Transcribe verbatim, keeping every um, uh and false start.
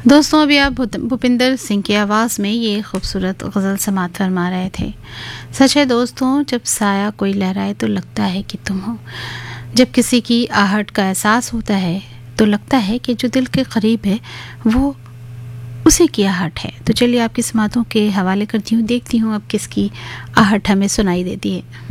दोस्तों, अभी आप भूत- भूपिंदर सिंह की आवाज़ में ये खूबसूरत गज़ल समात फरमा रहे थे। सच है दोस्तों, जब साया कोई लहराए तो लगता है कि तुम हो। जब किसी की आहट का एहसास होता है तो लगता है कि जो दिल के करीब है वो उसी की आहट है। तो चलिए आपकी समातों के हवाले करती हूँ, देखती हूँ अब किसकी आहट हमें सुनाई देती है।